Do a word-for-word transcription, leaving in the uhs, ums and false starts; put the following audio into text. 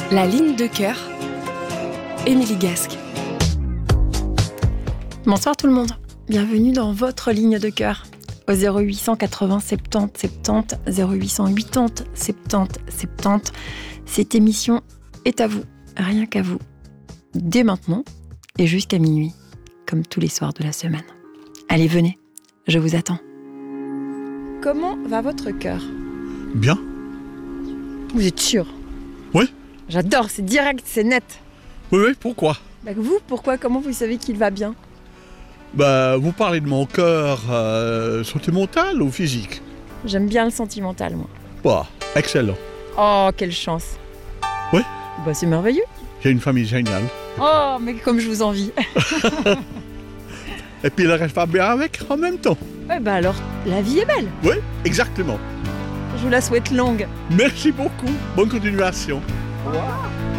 La ligne de cœur, Émilie Gasque. Bonsoir tout le monde, bienvenue dans votre ligne de cœur. Au zéro huit cent quatre-vingts soixante-dix soixante-dix, zéro huit cent quatre-vingts soixante-dix soixante-dix, cette émission est à vous, rien qu'à vous. Dès maintenant et jusqu'à minuit, comme tous les soirs de la semaine. Allez, venez, je vous attends. Comment va votre cœur ? Bien. Vous êtes sûr ? Oui. J'adore, c'est direct, c'est net. Oui, oui, pourquoi ? Bah vous, pourquoi ? Comment vous savez qu'il va bien ? Bah, vous parlez de mon cœur euh, sentimental ou physique ? J'aime bien le sentimental, moi. Bah, excellent. Oh, quelle chance. Oui. Bah, c'est merveilleux. J'ai une famille géniale. Oh, mais comme je vous envie. Et puis le reste va bien avec en même temps. Ouais, bah alors, la vie est belle. Oui, exactement. Je vous la souhaite longue. Merci beaucoup. Bonne continuation. Au revoir.